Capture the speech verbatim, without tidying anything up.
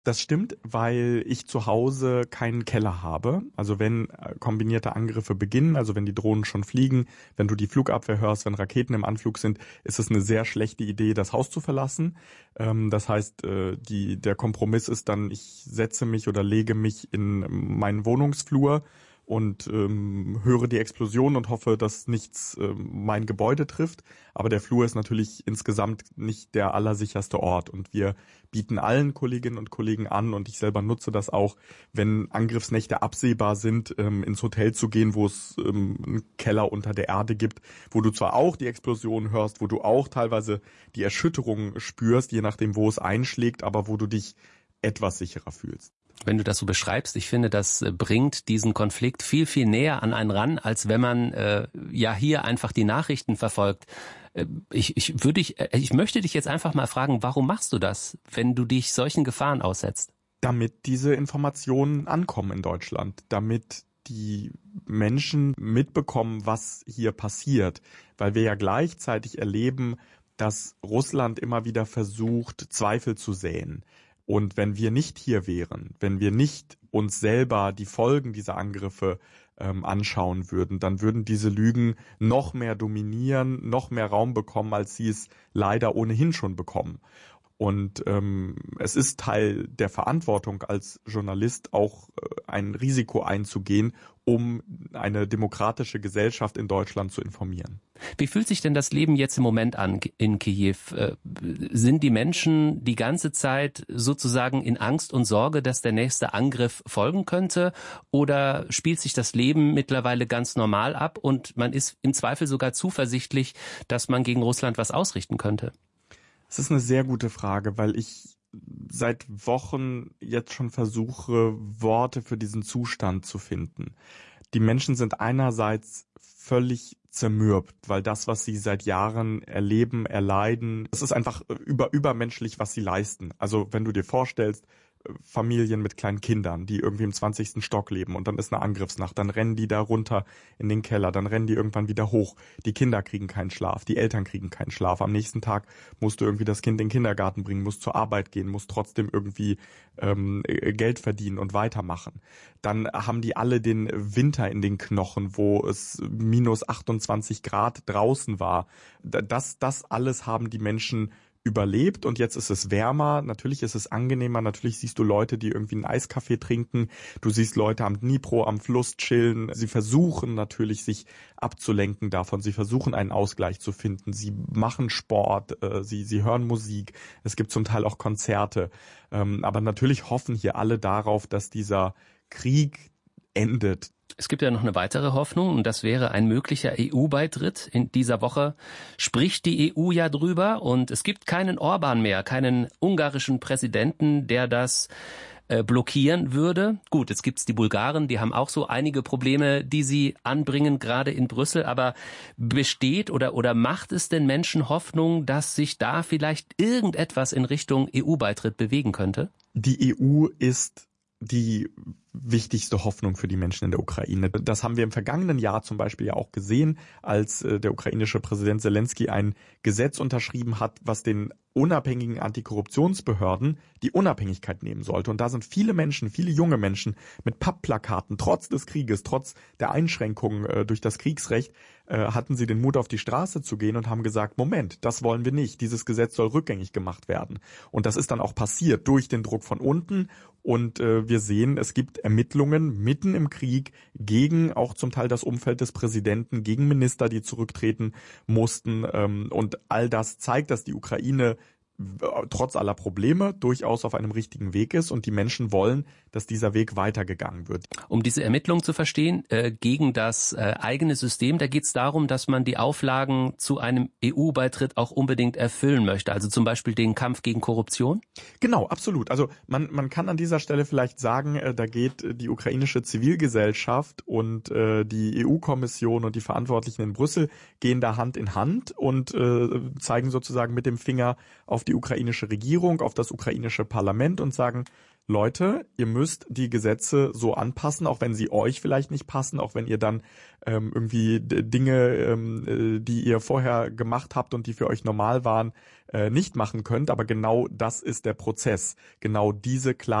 Das stimmt, weil ich zu Hause keinen Keller habe. Also wenn kombinierte Angriffe beginnen, also wenn die Drohnen schon fliegen, wenn du die Flugabwehr hörst, wenn Raketen im Anflug sind, ist es eine sehr schlechte Idee, das Haus zu verlassen. Das heißt, die, der Kompromiss ist dann, ich setze mich oder lege mich in meinen Wohnungsflur und ähm, höre die Explosion und hoffe, dass nichts ähm, mein Gebäude trifft. Aber der Flur ist natürlich insgesamt nicht der allersicherste Ort. Und wir bieten allen Kolleginnen und Kollegen an, und ich selber nutze das auch, wenn Angriffsnächte absehbar sind, ähm, ins Hotel zu gehen, wo es ähm, einen Keller unter der Erde gibt, wo du zwar auch die Explosion hörst, wo du auch teilweise die Erschütterung spürst, je nachdem, wo es einschlägt, aber wo du dich etwas sicherer fühlst. Wenn du das so beschreibst, ich finde, das bringt diesen Konflikt viel, viel näher an einen ran, als wenn man äh, ja hier einfach die Nachrichten verfolgt. Ich, ich, würde ich, ich möchte dich jetzt einfach mal fragen, warum machst du das, wenn du dich solchen Gefahren aussetzt? Damit diese Informationen ankommen in Deutschland, damit die Menschen mitbekommen, was hier passiert, weil wir ja gleichzeitig erleben, dass Russland immer wieder versucht, Zweifel zu säen. Und wenn wir nicht hier wären, wenn wir nicht uns selber die Folgen dieser Angriffe ähm, anschauen würden, dann würden diese Lügen noch mehr dominieren, noch mehr Raum bekommen, als sie es leider ohnehin schon bekommen. Und ähm, es ist Teil der Verantwortung als Journalist auch äh, ein Risiko einzugehen, um eine demokratische Gesellschaft in Deutschland zu informieren. Wie fühlt sich denn das Leben jetzt im Moment an in Kiew? Äh, sind die Menschen die ganze Zeit sozusagen in Angst und Sorge, dass der nächste Angriff folgen könnte? Oder spielt sich das Leben mittlerweile ganz normal ab und man ist im Zweifel sogar zuversichtlich, dass man gegen Russland was ausrichten könnte? Das ist eine sehr gute Frage, weil ich seit Wochen jetzt schon versuche, Worte für diesen Zustand zu finden. Die Menschen sind einerseits völlig zermürbt, weil das, was sie seit Jahren erleben, erleiden, das ist einfach über, übermenschlich, was sie leisten. Also wenn du dir vorstellst, Familien mit kleinen Kindern, die irgendwie im zwanzigsten Stock leben und dann ist eine Angriffsnacht, dann rennen die da runter in den Keller, dann rennen die irgendwann wieder hoch. Die Kinder kriegen keinen Schlaf, die Eltern kriegen keinen Schlaf. Am nächsten Tag musst du irgendwie das Kind in den Kindergarten bringen, musst zur Arbeit gehen, musst trotzdem irgendwie ähm, Geld verdienen und weitermachen. Dann haben die alle den Winter in den Knochen, wo es minus achtundzwanzig Grad draußen war. Das, das alles haben die Menschen überlebt und jetzt ist es wärmer, natürlich ist es angenehmer, natürlich siehst du Leute, die irgendwie einen Eiskaffee trinken, du siehst Leute am Dnipro, am Fluss chillen, sie versuchen natürlich sich abzulenken davon, sie versuchen einen Ausgleich zu finden, sie machen Sport, äh, sie, sie hören Musik, es gibt zum Teil auch Konzerte, ähm, aber natürlich hoffen hier alle darauf, dass dieser Krieg endet. Es gibt ja noch eine weitere Hoffnung und das wäre ein möglicher E U-Beitritt. In dieser Woche spricht die E U ja drüber und es gibt keinen Orban mehr, keinen ungarischen Präsidenten, der das äh, blockieren würde. Gut, jetzt gibt's die Bulgaren, die haben auch so einige Probleme, die sie anbringen, gerade in Brüssel. Aber besteht oder, oder macht es den Menschen Hoffnung, dass sich da vielleicht irgendetwas in Richtung E U-Beitritt bewegen könnte? Die E U ist die wichtigste Hoffnung für die Menschen in der Ukraine. Das haben wir im vergangenen Jahr zum Beispiel ja auch gesehen, als äh, der ukrainische Präsident Selenskyj ein Gesetz unterschrieben hat, was den unabhängigen Antikorruptionsbehörden die Unabhängigkeit nehmen sollte. Und da sind viele Menschen, viele junge Menschen mit Pappplakaten, trotz des Krieges, trotz der Einschränkungen äh, durch das Kriegsrecht, äh, hatten sie den Mut, auf die Straße zu gehen und haben gesagt, Moment, das wollen wir nicht. Dieses Gesetz soll rückgängig gemacht werden. Und das ist dann auch passiert durch den Druck von unten. Und äh, wir sehen, es gibt Ermittlungen mitten im Krieg gegen auch zum Teil das Umfeld des Präsidenten, gegen Minister, die zurücktreten mussten. Ähm, und all das zeigt, dass die Ukraine trotz aller Probleme durchaus auf einem richtigen Weg ist und die Menschen wollen, dass dieser Weg weitergegangen wird. Um diese Ermittlungen zu verstehen, äh, gegen das äh, eigene System, da geht es darum, dass man die Auflagen zu einem E U-Beitritt auch unbedingt erfüllen möchte, also zum Beispiel den Kampf gegen Korruption? Genau, absolut. Also man, man kann an dieser Stelle vielleicht sagen, äh, da geht die ukrainische Zivilgesellschaft und äh, die E U-Kommission und die Verantwortlichen in Brüssel gehen da Hand in Hand und äh, zeigen sozusagen mit dem Finger auf die ukrainische Regierung, auf das ukrainische Parlament und sagen, Leute, ihr müsst die Gesetze so anpassen, auch wenn sie euch vielleicht nicht passen, auch wenn ihr dann ähm, irgendwie d- Dinge, ähm, die ihr vorher gemacht habt und die für euch normal waren, äh, nicht machen könnt. Aber genau das ist der Prozess. Genau diese klaren